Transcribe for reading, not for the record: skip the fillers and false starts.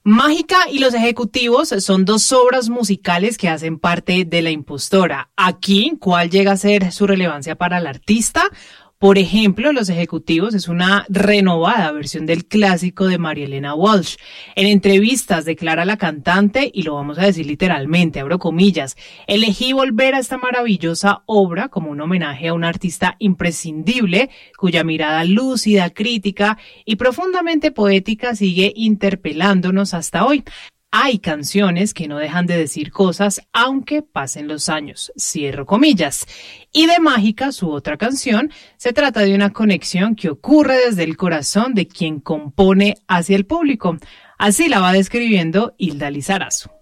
Mágica y Los Ejecutivos son dos obras musicales que hacen parte de La Impostora. Aquí, ¿cuál llega a ser su relevancia para el artista? Por ejemplo, Los Ejecutivos es una renovada versión del clásico de María Elena Walsh. En entrevistas declara la cantante, y lo vamos a decir literalmente, abro comillas, elegí volver a esta maravillosa obra como un homenaje a un artista imprescindible, cuya mirada lúcida, crítica y profundamente poética sigue interpelándonos hasta hoy. Hay canciones que no dejan de decir cosas aunque pasen los años, cierro comillas. Y de Mágica, su otra canción, se trata de una conexión que ocurre desde el corazón de quien compone hacia el público. Así la va describiendo Hilda Lizarazo.